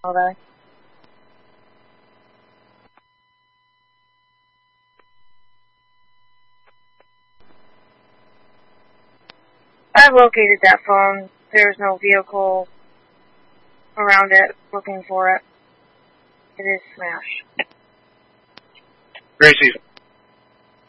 Although. I've located that phone. There's no vehicle around it looking for it. It is smashed. Gracie.